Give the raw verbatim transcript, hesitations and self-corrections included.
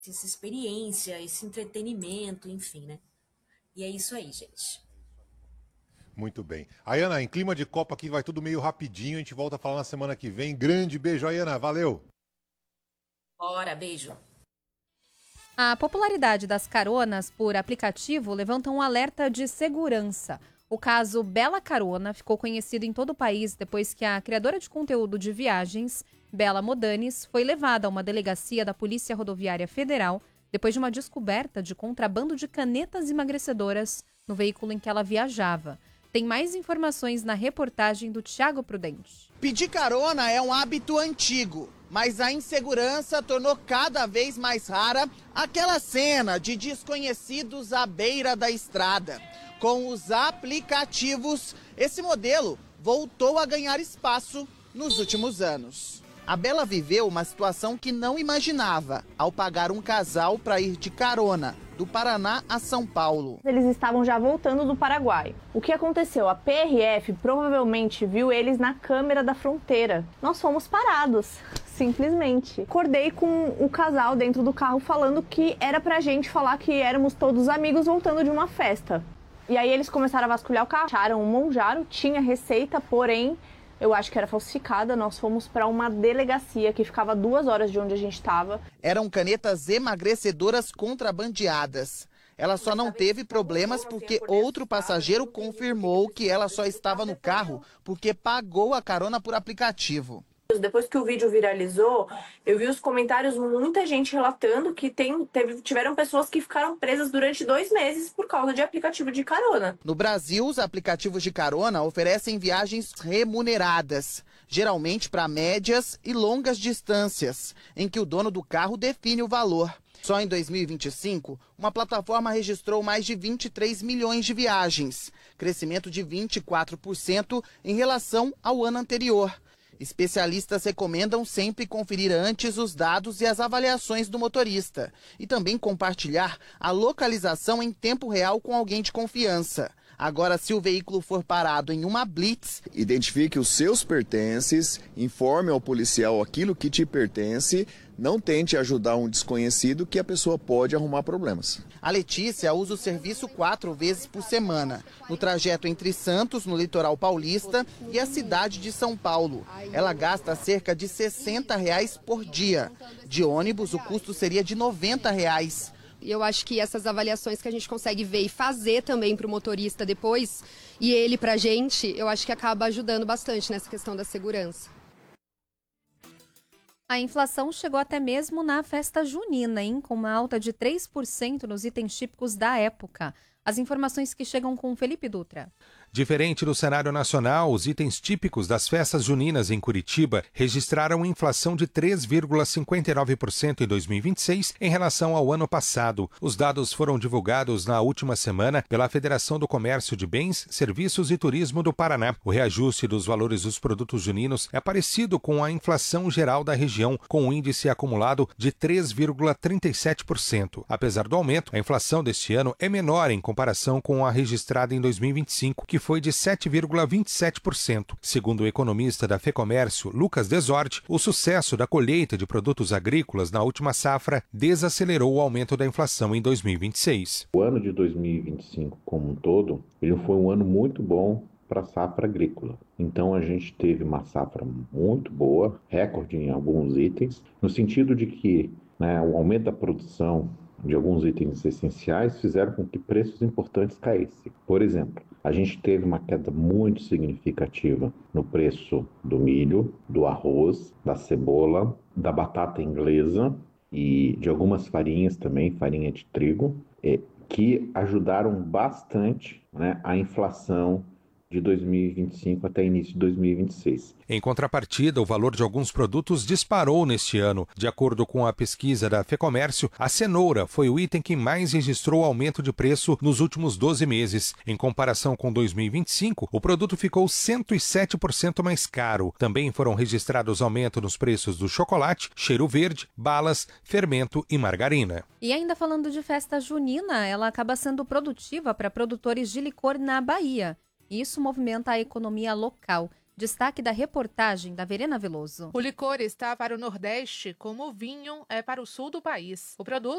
essa experiência, esse entretenimento, enfim, né? E é isso aí, gente. Muito bem. Ayana, em clima de Copa aqui vai tudo meio rapidinho, a gente volta a falar na semana que vem. Grande beijo, Ayana, valeu! Bora, beijo. A popularidade das caronas por aplicativo levanta um alerta de segurança. O caso Bela Carona ficou conhecido em todo o país depois que a criadora de conteúdo de viagens, Bela Modanes, foi levada a uma delegacia da Polícia Rodoviária Federal depois de uma descoberta de contrabando de canetas emagrecedoras no veículo em que ela viajava. Tem mais informações na reportagem do Thiago Prudente. Pedir carona é um hábito antigo, mas a insegurança tornou cada vez mais rara aquela cena de desconhecidos à beira da estrada. Com os aplicativos, esse modelo voltou a ganhar espaço nos últimos anos. A Bela viveu uma situação que não imaginava ao pagar um casal para ir de carona do Paraná a São Paulo. Eles estavam já voltando do Paraguai. O que aconteceu? A P R F provavelmente viu eles na câmera da fronteira. Nós fomos parados, simplesmente. Acordei com o casal dentro do carro falando que era pra gente falar que éramos todos amigos voltando de uma festa. E aí eles começaram a vasculhar o carro, acharam um monjaro, tinha receita, porém eu acho que era falsificada. Nós fomos para uma delegacia que ficava duas horas de onde a gente estava. Eram canetas emagrecedoras contrabandeadas. Ela só não teve problemas porque outro passageiro confirmou que ela só estava no carro porque pagou a carona por aplicativo. Depois que o vídeo viralizou, eu vi os comentários, muita gente relatando que tem, teve, tiveram pessoas que ficaram presas durante dois meses por causa de aplicativo de carona. No Brasil, os aplicativos de carona oferecem viagens remuneradas, geralmente para médias e longas distâncias, em que o dono do carro define o valor. Só em dois mil e vinte e cinco, uma plataforma registrou mais de vinte e três milhões de viagens, crescimento de vinte e quatro por cento em relação ao ano anterior. Especialistas recomendam sempre conferir antes os dados e as avaliações do motorista e também compartilhar a localização em tempo real com alguém de confiança. Agora, se o veículo for parado em uma blitz, identifique os seus pertences, informe ao policial aquilo que te pertence, não tente ajudar um desconhecido que a pessoa pode arrumar problemas. A Letícia usa o serviço quatro vezes por semana, no trajeto entre Santos, no litoral paulista, e a cidade de São Paulo. Ela gasta cerca de sessenta reais por dia. De ônibus, o custo seria de noventa reais. E eu acho que essas avaliações que a gente consegue ver e fazer também para o motorista depois, e ele para a gente, eu acho que acaba ajudando bastante nessa questão da segurança. A inflação chegou até mesmo na festa junina, hein? Com uma alta de três por cento nos itens típicos da época. As informações que chegam com Felipe Dutra. Diferente do cenário nacional, os itens típicos das festas juninas em Curitiba registraram inflação de três vírgula cinquenta e nove por cento em dois mil e vinte e seis em relação ao ano passado. Os dados foram divulgados na última semana pela Federação do Comércio de Bens, Serviços e Turismo do Paraná. O reajuste dos valores dos produtos juninos é parecido com a inflação geral da região, com um índice acumulado de três vírgula trinta e sete por cento. Apesar do aumento, a inflação deste ano é menor em comparação com a registrada em dois mil e vinte e cinco, que foi de sete vírgula vinte e sete por cento. Segundo o economista da Fecomércio, Lucas Desorte, o sucesso da colheita de produtos agrícolas na última safra desacelerou o aumento da inflação em dois mil e vinte e seis. O ano de dois mil e vinte e cinco como um todo, ele foi um ano muito bom para a safra agrícola. Então a gente teve uma safra muito boa, recorde em alguns itens, no sentido de que, né, o aumento da produção de alguns itens essenciais fizeram com que preços importantes caíssem. Por exemplo, a gente teve uma queda muito significativa no preço do milho, do arroz, da cebola, da batata inglesa e de algumas farinhas também, farinha de trigo, que ajudaram bastante, né, a inflação de dois mil e vinte e cinco até início de dois mil e vinte e seis. Em contrapartida, o valor de alguns produtos disparou neste ano. De acordo com a pesquisa da Fecomércio, a cenoura foi o item que mais registrou aumento de preço nos últimos doze meses. Em comparação com dois mil e vinte e cinco, o produto ficou cento e sete por cento mais caro. Também foram registrados aumento nos preços do chocolate, cheiro verde, balas, fermento e margarina. E ainda falando de festa junina, ela acaba sendo produtiva para produtores de licor na Bahia. Isso movimenta a economia local. Destaque da reportagem da Verena Veloso. O licor está para o Nordeste como o vinho é para o sul do país. O produto